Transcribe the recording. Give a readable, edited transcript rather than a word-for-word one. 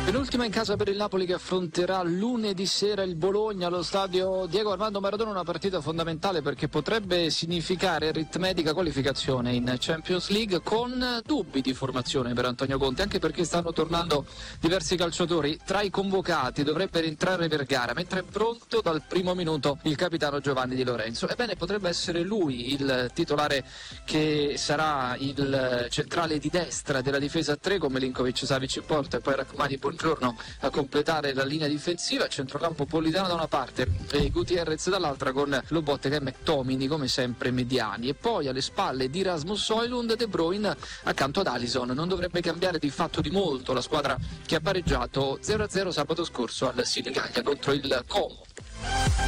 Penultima in casa per il Napoli, che affronterà lunedì sera il Bologna allo stadio Diego Armando Maradona, una partita fondamentale perché potrebbe significare aritmetica qualificazione in Champions League, con dubbi di formazione per Antonio Conte, anche perché stanno tornando diversi calciatori. Tra i convocati dovrebbe rientrare Vergara, mentre è pronto dal primo minuto il capitano Giovanni Di Lorenzo. Ebbene, potrebbe essere lui il titolare che sarà il centrale di destra della difesa a 3, con Milinkovic, Savic in porta e poi Rachmani Buongiorno a completare la linea difensiva. Centrocampo Politano da una parte e Gutierrez dall'altra, con Lobotka e McTominay come sempre mediani, e poi alle spalle di Rasmus Højlund De Bruyne accanto ad Alisson. Non dovrebbe cambiare di fatto di molto la squadra che ha pareggiato 0-0 sabato scorso al Senigallia contro il Como.